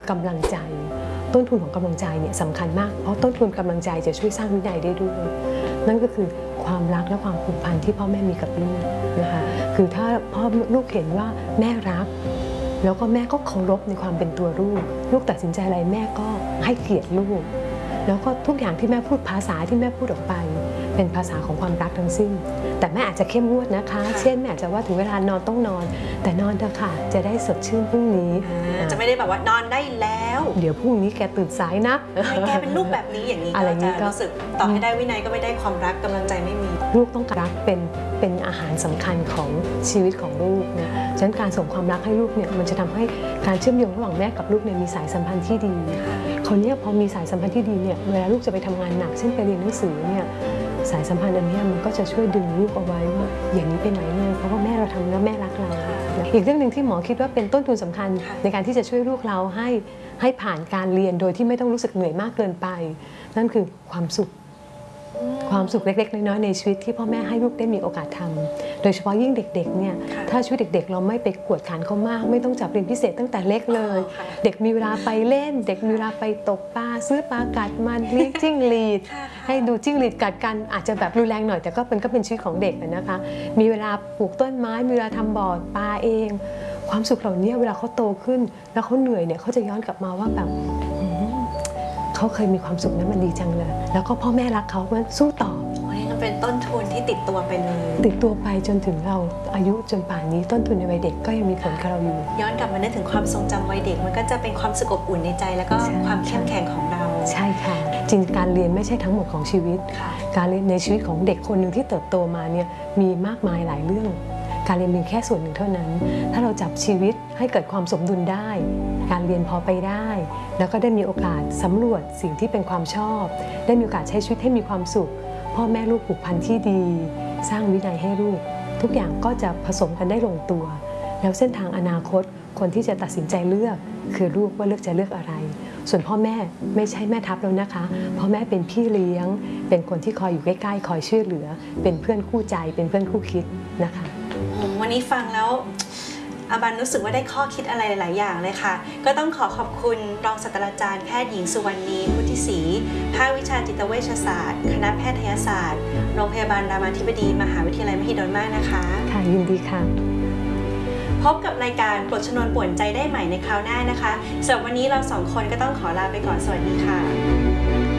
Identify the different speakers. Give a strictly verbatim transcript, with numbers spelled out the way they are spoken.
Speaker 1: กำลังใจต้นทุนของกำลังใจเนี่ยสำคัญมากเพราะต้นทุนกำลังใจจะช่วยสร้างวินัยได้ด้วยนั่นก็คือความรักและความผูกพันที่พ่อแม่มีกับลูกนะคะคือถ้าพ่อลูกเห็นว่าแม่รักแล้วก็แม่ก็เคารพในความเป็นตัวลูกลูกตัดสินใจอะไรแม่ก็ให้เกียรติลูกแล้วก็ทุกอย่างที่แม่พูดภาษาที่แม่พูดออกไปเป็นภาษาของความรักทั้งสิ้นแต่แม่อาจจะเข้มงวดนะคะเช่นแม่อาจจะว่าถึงเวลานอนต้องนอนแต่นอนเถอะค่ะจะได้สดชื่นพรุ่งนี้
Speaker 2: จะไม่ได้แบบว่านอนได้แล้ว
Speaker 1: เดี๋ยวพรุ่งนี้แกตื่นสายนะ
Speaker 2: แกเป็นลูกแบบนี้อย่างนี้ก็จะรู้สึกต่อให้ได้วินัยก็ไม่ได้ความรักกำลังใจไม่มี
Speaker 1: ลูกต้องรักเป็นเป็นอาหารสำคัญของชีวิตของลูกนะฉะนั้นการส่งความรักให้ลูกเนี่ยมันจะทำให้การเชื่อมโยงระหว่างแม่กับลูกเนี่ยมีสายสัมพันธ์ที่ดีคนนี้พอมีสายสัมพันธ์ที่ดีเนี่ยเวลาลูกจะไปทำงานหนักเช่นไปเรียนหนังสือเนี่ยสายสัมพันธ์อันนี้มันก็จะช่วยดึงลูกเอาไว้ว่าอย่างนี้ไปไหนเลยเพราะว่าแม่เราทำแล้วแม่รักเราอีกเรื่องหนึ่งที่หมอคิดว่าเป็นต้นทุนสำคัญในการที่จะช่วยลูกเราให้ให้ผ่านการเรียนโดยที่ไม่ต้องรู้สึกเหนื่อยมากเกินไปนั่นคือความสุขความสุขเล็กๆน้อยๆในชีวิตที่พ่อแม่ให้ลูกได้มีโอกาสทำโดยเฉพาะยิ่งเด็กๆเนี่ยถ้าชีวิตเด็กๆเราไม่ไปกวดขันเขามากไม่ต้องจับเรียนพิเศษตั้งแต่เล็กเลยเด็กมีเวลาไปเล่นเด็กมีเวลาไปตกปลาซื้อปลากัดมันเลี้ยงจิ้งหรีดให้ดูจิ้งหรีดกัดกันอาจจะแบบรุนแรงหน่อยแต่ก็เป็นก็เป็นชีวิตของเด็กนะคะมีเวลาปลูกต้นไม้มีเวลาทำบ่อปลาเองความสุขเหล่านี้เวลาเขาโตขึ้นแล้วเขาเหนื่อยเนี่ยเขาจะย้อนกลับมาว่าแบบเขาเคยมีความสุขนั้นมันดีจังเลยแล้วก็พ่อแม่รักเขามันสู้ต่อ
Speaker 2: นี่ก็เป็นต้นทุนที่ติดตัวไปเลย
Speaker 1: ติดตัวไปจนถึงเราอายุจนป่านนี้ต้นทุนในวัยเด็กก็ยังมีผลกับเราอยู่
Speaker 2: ย้อนกลับมานึกถึงความทรงจำวัยเด็กมันก็จะเป็นความสุขอบอุ่นในใจแล้วก็ความเข้มแข็งของเรา
Speaker 1: ใช่ค่ะจริงการเรียนไม่ใช่ทั้งหมดของชีวิตการเรียนในชีวิตของเด็กคนหนึ่งที่เติบโตมาเนี่ยมีมากมายหลายเรื่องการเรียนเป็นแค่ส่วนหนึ่งเท่านั้นถ้าเราจับชีวิตให้เกิดความสมดุลได้การเรียนพอไปได้แล้วก็ได้มีโอกาสสำรวจสิ่งที่เป็นความชอบได้มีโอกาสใช้ชีวิตให้มีความสุขพ่อแม่ลูกผูกพันที่ดีสร้างวินัยให้ลูกทุกอย่างก็จะผสมกันได้ลงตัวแล้วเส้นทางอนาคตคนที่จะตัดสินใจเลือกคือลูกว่าเลือกจะเลือกอะไรส่วนพ่อแม่ไม่ใช่แม่ทัพแล้วนะคะพ่อแม่เป็นพี่เลี้ยงเป็นคนที่คอยอยู่ใกล้ๆคอยช่วยเหลือเป็นเพื่อนคู่ใจเป็นเพื่อนคู่คิดนะคะ
Speaker 2: วันนี้ฟังแล้วอาบันรู้สึกว่าได้ข้อคิดอะไรหลายๆอย่างเลยค่ะก็ต้องขอขอบคุณรองศาสตราจารย์แพทย์หญิงสุวรรณีพุทธิศรีภาควิชาจิตเวชศาสตร์คณะแพทยศาสตร์โรงพยาบาลรามาธิบดีมหาวิทยาลัยมหิดลมากนะคะ
Speaker 1: ค่ะยินดีค่ะ
Speaker 2: พบกับรายการปลดชนวนป่วนใจได้ใหม่ในคราวหน้านะคะสำหรับวันนี้เราสองคนก็ต้องขอลาไปก่อนสวัสดีค่ะ